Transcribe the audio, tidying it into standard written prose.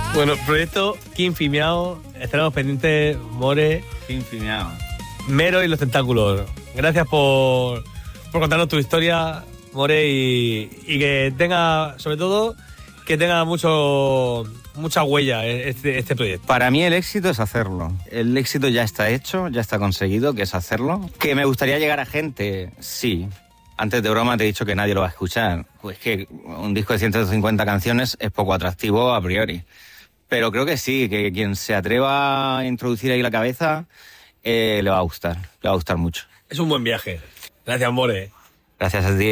Bueno, proyecto Kinfi Miao. Estaremos pendientes, More. Kinfi Miao. Mero y los tentáculos. Gracias por contarnos tu historia, More, y que tenga, sobre todo, que tenga mucha huella este proyecto. Para mí el éxito es hacerlo. El éxito ya está hecho, ya está conseguido, que es hacerlo. ¿Que me gustaría llegar a gente? Sí. Antes de broma te he dicho que nadie lo va a escuchar. Pues que un disco de 150 canciones es poco atractivo a priori. Pero creo que sí, que quien se atreva a introducir ahí la cabeza le va a gustar mucho. Es un buen viaje. Gracias, More. Gracias a ti.